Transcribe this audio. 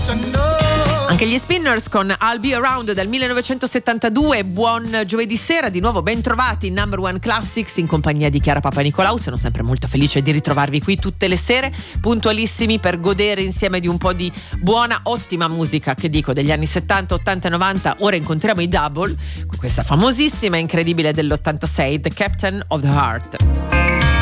Anche gli Spinners con I'll Be Around del 1972. Buon giovedì sera, di nuovo ben trovati in Number One Classics in compagnia di Chiara Papanicolaou. Sono sempre molto felice di ritrovarvi qui tutte le sere, puntualissimi, per godere insieme di un po' di buona, ottima musica, che dico, degli anni 70, 80 e 90. Ora incontriamo i Double con questa famosissima e incredibile dell'86, The Captain of the Heart.